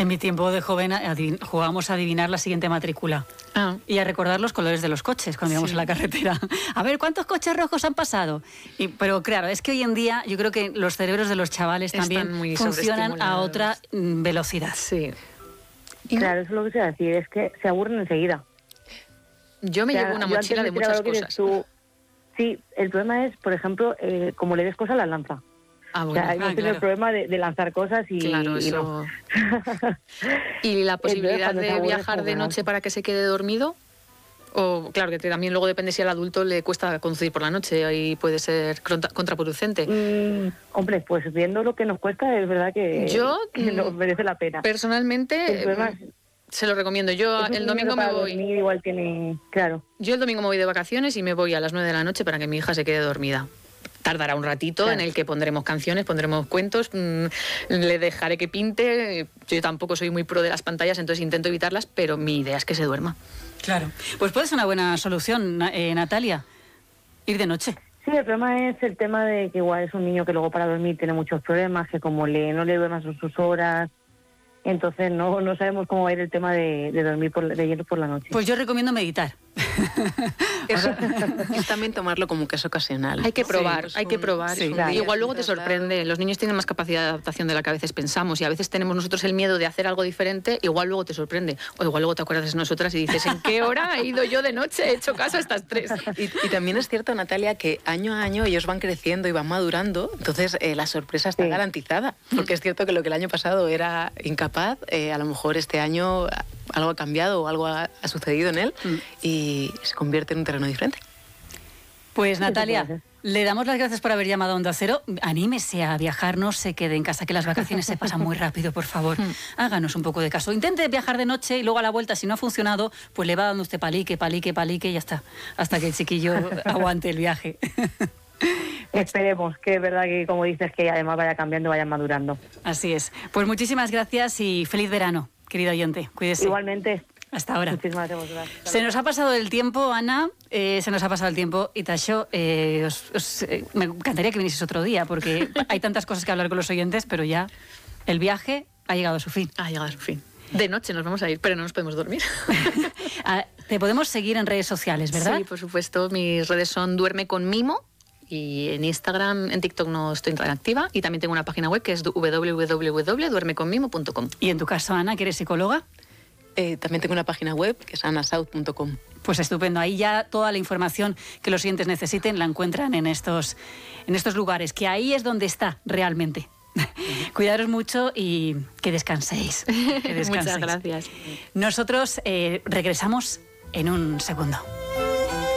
En mi tiempo de joven jugábamos a adivinar la siguiente matrícula y a recordar los colores de los coches cuando íbamos a la carretera. A ver, ¿cuántos coches rojos han pasado? Pero claro, es que hoy en día yo creo que los cerebros de los chavales también funcionan a otra velocidad. Sí. Claro, eso es lo que se va a decir, es que se aburren enseguida. Yo me llevo una mochila de muchas cosas. Sí, el problema es, por ejemplo, como le des cosas a la lanza. Ah, bueno. O sea, yo tengo el problema de lanzar cosas y, claro, y eso... no. ¿Y la posibilidad Entonces, de viajar de noche para que se quede dormido? O claro, que también luego depende si al adulto le cuesta conducir por la noche y puede ser contraproducente. Hombre, pues viendo lo que nos cuesta, es verdad que nos merece la pena. Personalmente... Se lo recomiendo. Yo el domingo me voy. Igual tiene, claro. Yo el domingo me voy de vacaciones y me voy a las 9 de la noche para que mi hija se quede dormida. Tardará un ratito en el que pondremos canciones, pondremos cuentos, le dejaré que pinte. Yo tampoco soy muy pro de las pantallas, entonces intento evitarlas, pero mi idea es que se duerma. Claro. Pues puede ser una buena solución, Natalia, ir de noche. Sí, el problema es el tema de que igual es un niño que luego para dormir tiene muchos problemas, que como no le duermas sus horas. Entonces no sabemos cómo va a ir el tema de dormir de lleno por la noche. Pues yo recomiendo meditar. Es también tomarlo como que es ocasional. Hay que probar, hay que probar. Sí, claro. Igual luego te sorprende. Los niños tienen más capacidad de adaptación de la que a veces pensamos y a veces tenemos nosotros el miedo de hacer algo diferente, igual luego te sorprende. O igual luego te acuerdas de nosotras y dices, ¿en qué hora he ido yo de noche? He hecho caso a estas 3. Y también es cierto, Natalia, que año a año ellos van creciendo y van madurando, entonces la sorpresa está garantizada. Porque es cierto que lo que el año pasado era incapaz, a lo mejor este año algo ha cambiado o algo ha sucedido en él y se convierte en un terreno diferente. Pues Natalia, le damos las gracias por haber llamado a Onda Cero. Anímese a viajar, no se quede en casa, que las vacaciones se pasan muy rápido, por favor. Háganos un poco de caso. Intente viajar de noche y luego a la vuelta, si no ha funcionado, pues le va dando usted palique y ya está. Hasta que el chiquillo aguante el viaje. Esperemos, que es verdad que como dices, que además vaya cambiando, vaya madurando. Así es. Pues muchísimas gracias y feliz verano, querido oyente. Cuídese. Igualmente. Hasta ahora. Muchísimas gracias. Se nos ha pasado el tiempo, Ana, se nos ha pasado el tiempo. Y Tacho, me encantaría que vinieses otro día, porque hay tantas cosas que hablar con los oyentes, pero ya el viaje ha llegado a su fin. Ha llegado a su fin. De noche nos vamos a ir, pero no nos podemos dormir. Te podemos seguir en redes sociales, ¿verdad? Sí, por supuesto. Mis redes son Duerme con Mimo. Y en Instagram, en TikTok no estoy tan activa. Y también tengo una página web que es www.duermeconmimo.com. Y en tu caso, Ana, que eres psicóloga. También tengo una página web que es anasouth.com. Pues estupendo. Ahí ya toda la información que los oyentes necesiten la encuentran en estos lugares, que ahí es donde está realmente. Cuidaros mucho y que descanséis. Muchas gracias. Nosotros regresamos en un segundo.